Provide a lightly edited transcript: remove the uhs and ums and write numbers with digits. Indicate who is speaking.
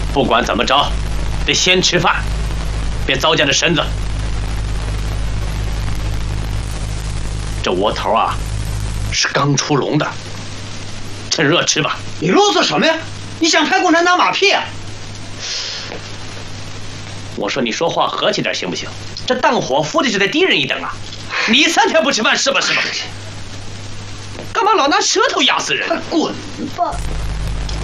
Speaker 1: 不管怎么着，得先吃饭，别糟践了身子。这窝头啊，是刚出笼的，趁热吃吧。
Speaker 2: 你啰嗦什么呀？你想拍共产党马屁啊？
Speaker 1: 我说你说话和气点行不行？这荡伙夫的就得低人一等啊！你3天不吃饭是吧？干嘛老拿舌头压死人？
Speaker 2: 滚吧！